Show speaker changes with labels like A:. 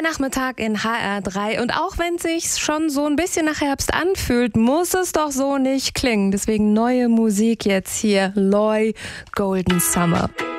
A: Nachmittag in HR3 und auch wenn es sich schon so ein bisschen nach Herbst anfühlt, muss es doch so nicht klingen. Deswegen neue Musik jetzt hier, Loy, Golden Summer.